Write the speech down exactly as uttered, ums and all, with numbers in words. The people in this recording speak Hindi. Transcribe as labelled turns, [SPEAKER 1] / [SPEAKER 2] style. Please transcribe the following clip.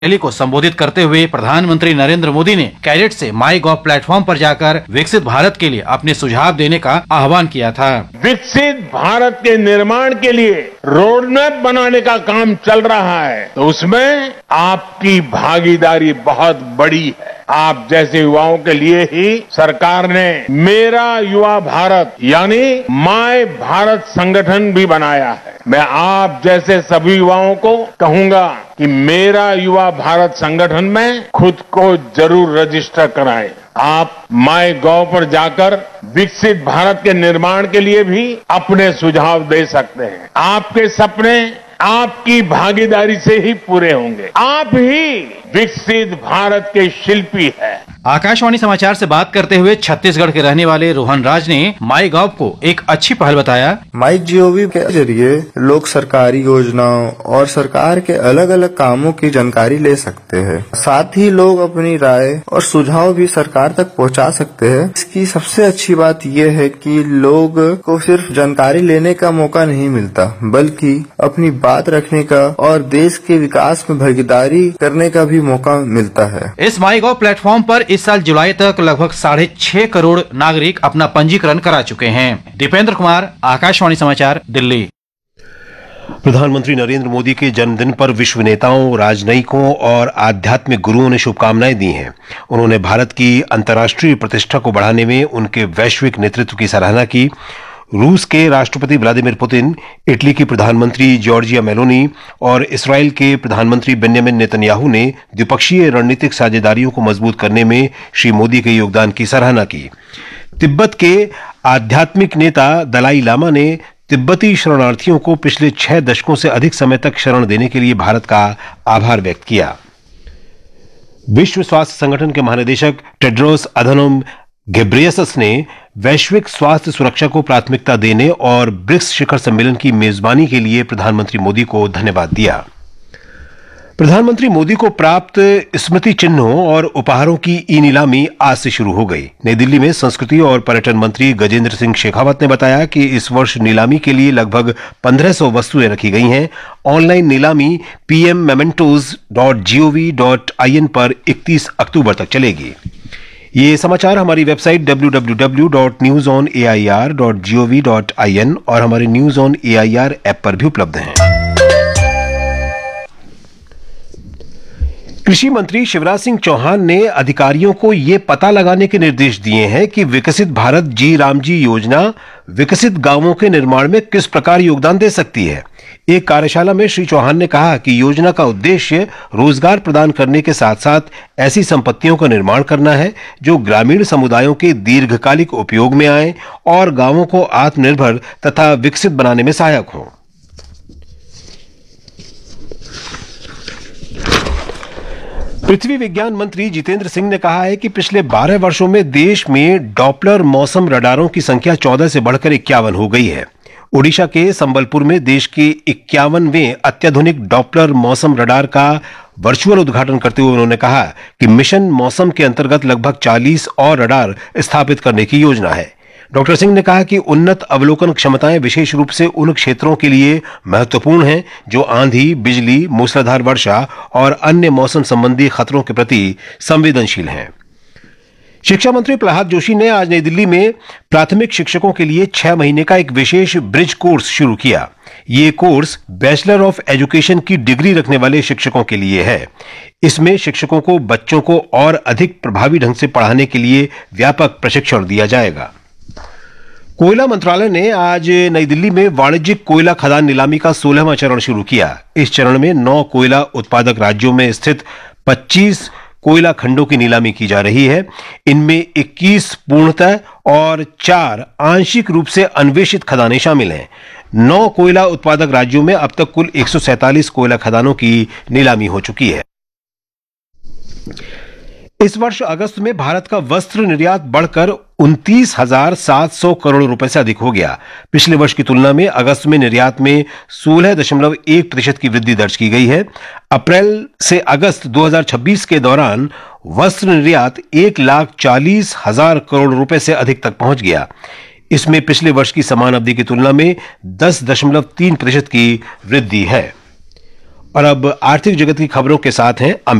[SPEAKER 1] रैली को संबोधित करते हुए प्रधानमंत्री नरेंद्र मोदी ने कैडेट से माई गॉव प्लेटफॉर्म पर जाकर विकसित भारत के लिए अपने सुझाव देने का आह्वान किया था।
[SPEAKER 2] विकसित भारत के निर्माण के लिए रोड मैप बनाने का काम चल रहा है, तो उसमें आपकी भागीदारी बहुत बड़ी है। आप जैसे युवाओं के लिए ही सरकार ने मेरा युवा भारत यानी माय भारत संगठन भी बनाया है। मैं आप जैसे सभी युवाओं को कहूंगा कि मेरा युवा भारत संगठन में खुद को जरूर रजिस्टर कराएं। आप माई गॉव पर जाकर विकसित भारत के निर्माण के लिए भी अपने सुझाव दे सकते हैं। आपके सपने आपकी भागीदारी से ही पूरे होंगे। आप ही विकसित भारत के शिल्पी हैं।
[SPEAKER 1] आकाशवाणी समाचार से बात करते हुए छत्तीसगढ़ के रहने वाले रोहन राज ने माई गॉव को एक अच्छी पहल बताया।
[SPEAKER 3] माई जीओवी के जरिए लोग सरकारी योजनाओं और सरकार के अलग अलग कामों की जानकारी ले सकते हैं। साथ ही लोग अपनी राय और सुझाव भी सरकार तक पहुंचा सकते हैं। इसकी सबसे अच्छी बात यह है कि लोग को सिर्फ जानकारी लेने का मौका नहीं मिलता, बल्कि अपनी बात रखने का और देश के विकास में भागीदारी करने का भी मौका मिलता है।
[SPEAKER 1] इस माई गॉव प्लेटफॉर्म पर इस साल जुलाई तक लगभग साढ़े छह करोड़ नागरिक अपना पंजीकरण करा चुके हैं। दीपेंद्र कुमार, आकाशवाणी समाचार, दिल्ली।
[SPEAKER 4] प्रधानमंत्री नरेंद्र मोदी के जन्मदिन पर विश्व नेताओं, राजनयिकों और आध्यात्मिक गुरुओं ने शुभकामनाएं दी हैं। उन्होंने भारत की अंतर्राष्ट्रीय प्रतिष्ठा को बढ़ाने में उनके वैश्विक नेतृत्व की सराहना की। रूस के राष्ट्रपति व्लादिमीर पुतिन, इटली की प्रधानमंत्री जॉर्जिया मेलोनी और इस्राएल के प्रधानमंत्री बेंजामिन नेतन्याहू ने द्विपक्षीय रणनीतिक साझेदारियों को मजबूत करने में श्री मोदी के योगदान की सराहना की। तिब्बत के आध्यात्मिक नेता दलाई लामा ने तिब्बती शरणार्थियों को पिछले छह दशकों से अधिक समय तक शरण देने के लिए भारत का आभार व्यक्त किया। विश्व स्वास्थ्य संगठन के महानिदेशक टेड्रोस अधनोम घेब्रेयेसस ने वैश्विक स्वास्थ्य सुरक्षा को प्राथमिकता देने और ब्रिक्स शिखर सम्मेलन की मेजबानी के लिए प्रधानमंत्री मोदी को धन्यवाद दिया। प्रधानमंत्री मोदी को प्राप्त स्मृति चिन्हों और उपहारों की ई नीलामी आज से शुरू हो गई। नई दिल्ली में संस्कृति और पर्यटन मंत्री गजेंद्र सिंह शेखावत ने बताया कि इस वर्ष नीलामी के लिए लगभग पंद्रह सौ वस्तुएं रखी गई हैं। ऑनलाइन नीलामी PM मेमेंटोज dot gov dot I N पर इकतीस अक्टूबर तक चलेगी। ये समाचार हमारी website W W W dot news on A I R dot G O V dot I N और हमारे news on A I R app पर भी उपलब्ध हैं। कृषि मंत्री शिवराज सिंह चौहान ने अधिकारियों को ये पता लगाने के निर्देश दिए हैं कि विकसित भारत जी रामजी योजना विकसित गांवों के निर्माण में किस प्रकार योगदान दे सकती है। एक कार्यशाला में श्री चौहान ने कहा कि योजना का उद्देश्य रोजगार प्रदान करने के साथ साथ ऐसी संपत्तियों का निर्माण करना है जो ग्रामीण समुदायों के दीर्घकालिक उपयोग में आए और गांवों को आत्मनिर्भर तथा विकसित बनाने में सहायक हों। पृथ्वी विज्ञान मंत्री जितेंद्र सिंह ने कहा है कि पिछले बारह वर्षों में देश में डॉपलर मौसम रडारों की संख्या चौदह से बढ़कर इक्यावन हो गई है। ओडिशा के संबलपुर में देश के इक्यावनवें अत्याधुनिक डॉपलर मौसम रडार का वर्चुअल उद्घाटन करते हुए उन्होंने कहा कि मिशन मौसम के अंतर्गत लगभग चालीस और रडार स्थापित करने की योजना है। डॉक्टर सिंह ने कहा कि उन्नत अवलोकन क्षमताएं विशेष रूप से उन क्षेत्रों के लिए महत्वपूर्ण हैं जो आंधी, बिजली, मूसलाधार वर्षा और अन्य मौसम संबंधी खतरों के प्रति संवेदनशील हैं। शिक्षा मंत्री प्रहलाद जोशी ने आज नई दिल्ली में प्राथमिक शिक्षकों के लिए छह महीने का एक विशेष ब्रिज कोर्स शुरू किया। ये कोर्स बैचलर ऑफ एजुकेशन की डिग्री रखने वाले शिक्षकों के लिए है। इसमें शिक्षकों को बच्चों को और अधिक प्रभावी ढंग से पढ़ाने के लिए व्यापक प्रशिक्षण दिया जाएगा। कोयला मंत्रालय ने आज नई दिल्ली में वाणिज्यिक कोयला खदान नीलामी का सोलहवां चरण शुरू किया। इस चरण में नौ कोयला उत्पादक राज्यों में स्थित पच्चीस कोयला खंडों की नीलामी की जा रही है। इनमें इक्कीस पूर्णतः और चार आंशिक रूप से अन्वेषित खदानें शामिल हैं। नौ कोयला उत्पादक राज्यों में अब तक कुल एक सौ सैंतालीस कोयला खदानों की नीलामी हो चुकी है। इस वर्ष अगस्त में भारत का वस्त्र निर्यात बढ़कर उनतीस हजार सात सौ करोड़ रुपए से अधिक हो गया। पिछले वर्ष की तुलना में अगस्त में निर्यात में सोलह दशमलव एक प्रतिशत की वृद्धि दर्ज की गई है। अप्रैल से अगस्त दो हज़ार छब्बीस के दौरान वस्त्र निर्यात एक लाख चालीस हजार करोड़ रुपए से अधिक तक पहुंच गया। इसमें पिछले वर्ष की समान अवधि की तुलना में दस दशमलव तीन प्रतिशत की वृद्धि है। और अब आर्थिक जगत की खबरों के साथ हैं अमित।